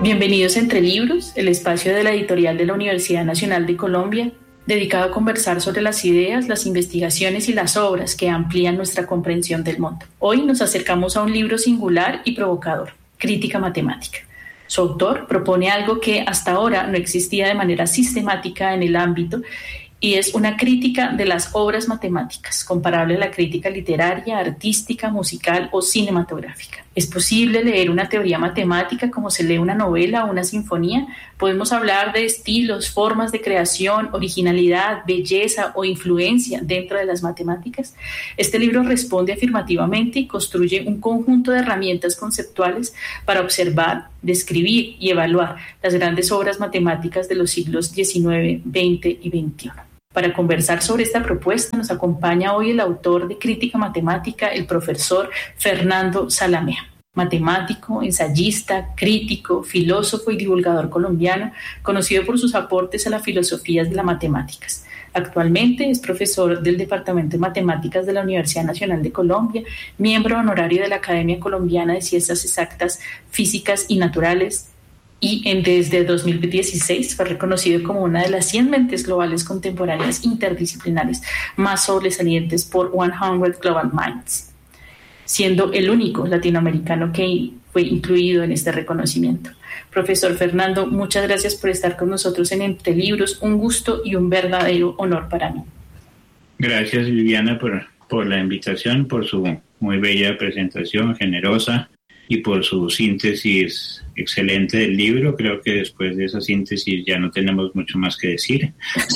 Bienvenidos a Entre Libros, el espacio de la editorial de la Universidad Nacional de Colombia, dedicado a conversar sobre las ideas, las investigaciones y las obras que amplían nuestra comprensión del mundo. Hoy nos acercamos a un libro singular y provocador, Crítica Matemática. Su autor propone algo que hasta ahora no existía de manera sistemática en el ámbito, y es una crítica de las obras matemáticas, comparable a la crítica literaria, artística, musical o cinematográfica. ¿Es posible leer una teoría matemática como se lee una novela o una sinfonía? Podemos hablar de estilos, formas de creación, originalidad, belleza o influencia dentro de las matemáticas. Este libro responde afirmativamente y construye un conjunto de herramientas conceptuales para observar, describir y evaluar las grandes obras matemáticas de los siglos XIX, XX y XXI. Para conversar sobre esta propuesta nos acompaña hoy el autor de Crítica Matemática, el profesor Fernando Zalamea, matemático, ensayista, crítico, filósofo y divulgador colombiano, conocido por sus aportes a las filosofías de las matemáticas. Actualmente es profesor del Departamento de Matemáticas de la Universidad Nacional de Colombia, miembro honorario de la Academia Colombiana de Ciencias Exactas, Físicas y Naturales, y desde 2016 fue reconocido como una de las 100 mentes globales contemporáneas interdisciplinares más sobresalientes por 100 Global Minds, siendo el único latinoamericano que fue incluido en este reconocimiento. Profesor Fernando, muchas gracias por estar con nosotros en Entre Libros. Un gusto y un verdadero honor para mí. Gracias, Viviana, por la invitación, por su muy bella presentación, generosa, y por su síntesis excelente del libro. Creo que después de esa síntesis ya no tenemos mucho más que decir.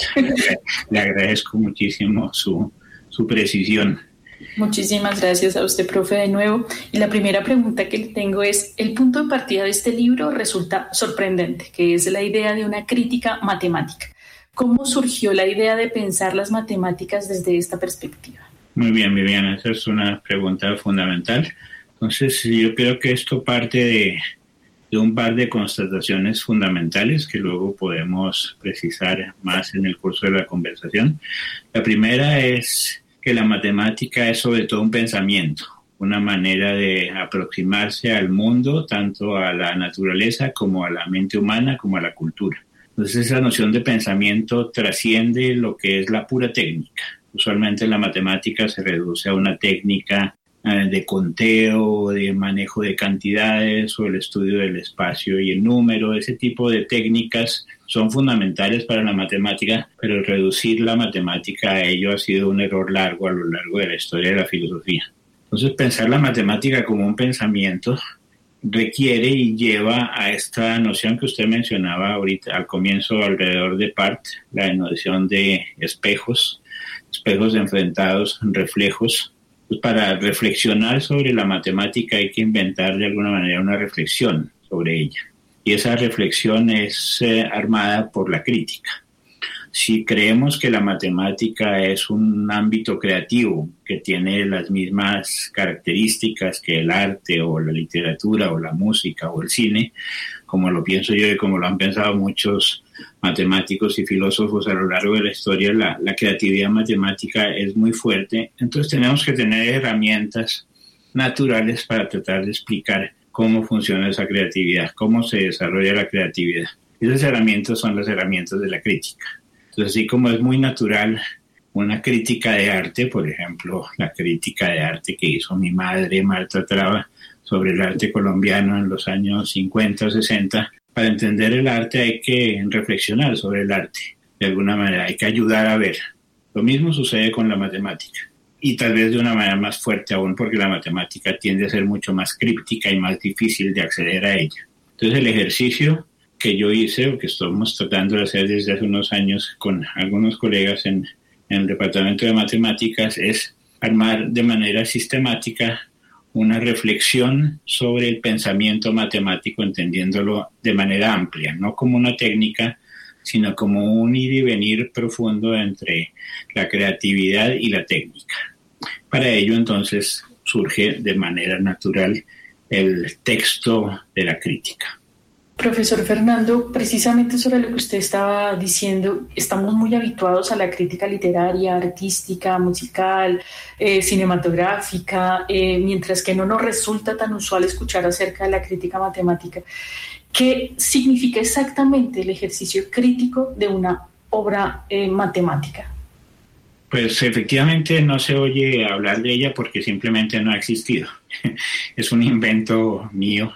Le agradezco muchísimo su precisión. Muchísimas gracias a usted, profe, de nuevo. Y la primera pregunta que le tengo es, el punto de partida de este libro resulta sorprendente, que es la idea de una crítica matemática. ¿Cómo surgió la idea de pensar las matemáticas desde esta perspectiva? Muy bien, Viviana, esa es una pregunta fundamental. Entonces, yo creo que esto parte de un par de constataciones fundamentales que luego podemos precisar más en el curso de la conversación. La primera es que la matemática es sobre todo un pensamiento, una manera de aproximarse al mundo, tanto a la naturaleza como a la mente humana, como a la cultura. Entonces, esa noción de pensamiento trasciende lo que es la pura técnica. Usualmente la matemática se reduce a una técnica de conteo, de manejo de cantidades o el estudio del espacio y el número. Ese tipo de técnicas son fundamentales para la matemática, pero reducir la matemática a ello ha sido un error largo a lo largo de la historia de la filosofía. Entonces, pensar la matemática como un pensamiento requiere y lleva a esta noción que usted mencionaba ahorita al comienzo alrededor de Part, la noción de espejos enfrentados, reflejos. Pues para reflexionar sobre la matemática hay que inventar de alguna manera una reflexión sobre ella. Y esa reflexión es armada por la crítica. Si creemos que la matemática es un ámbito creativo que tiene las mismas características que el arte o la literatura o la música o el cine, como lo pienso yo y como lo han pensado muchos matemáticos y filósofos a lo largo de la historia, la creatividad matemática es muy fuerte. Entonces tenemos que tener herramientas naturales para tratar de explicar cómo funciona esa creatividad, cómo se desarrolla la creatividad. Esas herramientas son las herramientas de la crítica. Entonces, así como es muy natural una crítica de arte, por ejemplo, la crítica de arte que hizo mi madre, Marta Traba, sobre el arte colombiano en los años 50 o 60, para entender el arte hay que reflexionar sobre el arte. De alguna manera hay que ayudar a ver. Lo mismo sucede con la matemática. Y tal vez de una manera más fuerte aún, porque la matemática tiende a ser mucho más críptica y más difícil de acceder a ella. Entonces el ejercicio que yo hice, o que estamos tratando de hacer desde hace unos años con algunos colegas en el Departamento de Matemáticas, es armar de manera sistemática una reflexión sobre el pensamiento matemático, entendiéndolo de manera amplia, no como una técnica, sino como un ir y venir profundo entre la creatividad y la técnica. Para ello, entonces, surge de manera natural el texto de la crítica. Profesor Fernando, precisamente sobre lo que usted estaba diciendo, estamos muy habituados a la crítica literaria, artística, musical, cinematográfica, mientras que no nos resulta tan usual escuchar acerca de la crítica matemática. ¿Qué significa exactamente el ejercicio crítico de una obra matemática? Pues efectivamente no se oye hablar de ella porque simplemente no ha existido. Es un invento mío,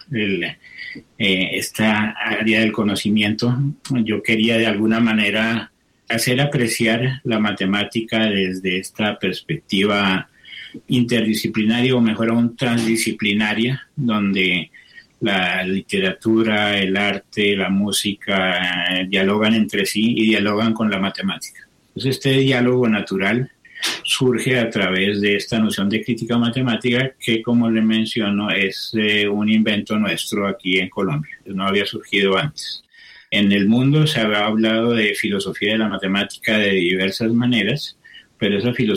esta área del conocimiento. Yo quería de alguna manera hacer apreciar la matemática desde esta perspectiva interdisciplinaria o mejor aún transdisciplinaria, donde la literatura, el arte, la música dialogan entre sí y dialogan con la matemática. Entonces este diálogo natural surge a través de esta noción de crítica matemática que, como le menciono, es un invento nuestro aquí en Colombia. No había surgido antes. En el mundo se había hablado de filosofía de la matemática de diversas maneras, pero esa filosofía